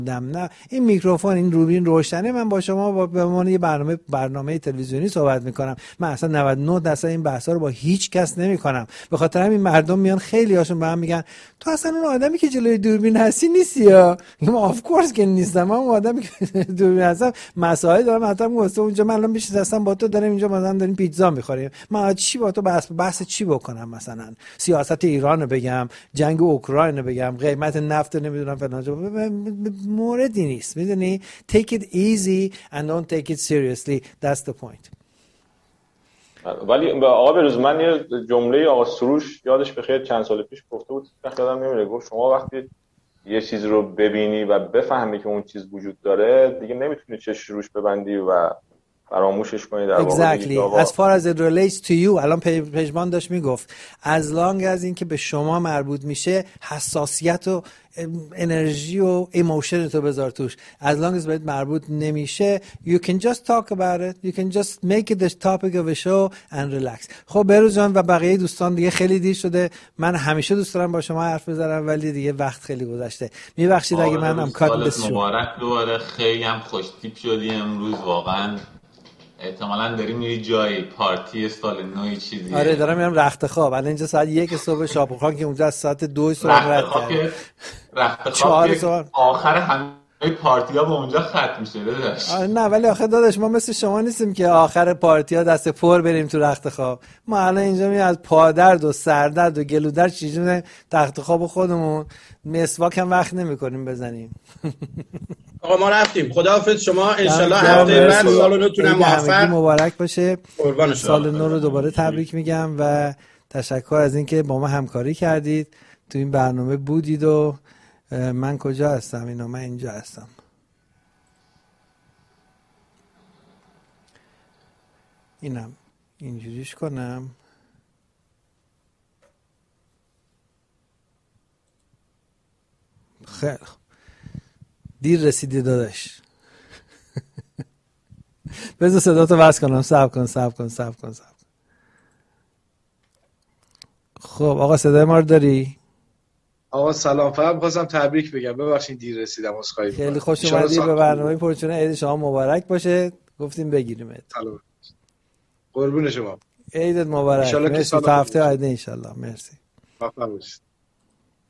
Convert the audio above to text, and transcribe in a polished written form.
نه این میکروفون، این دوربین روشنه، من با شما به عنوان یه برنامه تلویزیونی صحبت میکنم. من اصلا 99% این بحثا رو با هیچ کس نمیکنم. به خاطر همین مردم میان خیلی هاشون به من میگن تو اصلا اون آدمی که جلوی دوربین هستی نیستی. یا میگم آف کورس که نیستم، من اون آدمی که دوربین هستم مسائل دارم. حتی گفتم اونجا من الان نشستم با تو داریم اینجا مثلا داریم پیتزا میخوریم، من چی با تو بحث چی بکنم؟ مثلا سیاست ایران رو بگم، جنگ اوکراین رو بگم، قیمت نفت نمیدونم فلان، موردی نیست. میدونی take it easy and don't take it seriously, that's the point. ولی آقا بروز، من یه جمله آقا سروش یادش بخیر چند سال پیش گفته بود، یادم نمیره، گفت شما وقتی یه چیز رو ببینی و بفهمی که اون چیز وجود داره دیگه نمیتونی چشم روش ببندی و فراموشش کنی. در واقع exactly. As far as it relates to you، الان پژمان داشت میگفت as long as این که به شما مربوط میشه، حساسیت و انرژی و ایموشن تو بذار توش. as long as بهت مربوط نمیشه you can just talk about it, you can just make it the topic of a show and relax. خب بروز جان و بقیه دوستان، دیگه خیلی دیر شده. من همیشه دوست دارم با شما حرف بزنم ولی دیگه وقت خیلی گذشته. میبخشید اگه من هم کات بسیار مبارک دوباره. خیلی هم خوش تیپ شدی امروز واقعا. احتمالاً داری میری جایی، پارتی سال نوی چیزی. آره دارم میرم رخت خواب. الان اینجا ساعت 1 صبح، شاپورخان که اونجا از ساعت 2 صبح رد کرد. رخت خواب که آخر همه پارتی‌ها به اونجا ختم میشه داداش. نه ولی آخه داداش ما مثل شما نیستیم که آخر پارتی‌ها دست پر بریم تو رخت خواب. ما الان اینجا میام از پادرد و سردرد و گلودرد چیزونه تخت خواب خودمون، مسواک هم وقت نمی‌کنیم بزنیم. آقا ما رفتیم. خداحافظ شما. ان شاءالله هفته بعد سال نوتونم موفق مبارک باشه. سال نو رو دوباره تبریک میگم و تشکر از اینکه با ما همکاری کردید، تو این برنامه بودید. و من کجا هستم؟ من اینجا هستم. اینم اینجوریش کنم. خیلی دیر رسیدی داداش. بذار صداتو وصل کنم. صبر کن. خب آقا صدای ما رو داری؟ آقا سلام، فقط می‌خواستم تبریک بگم، ببخشید دیر رسیدم، عذرخواهی می‌کنم. خیلی خوش اومدی به برنامه پرچونه. عید شما مبارک باشه. گفتیم بگیریمت. سلام. قربون شما. عیدت مبارک. مرسی. تا هفته آینده ان شاءالله. مرسی. موفق باشید.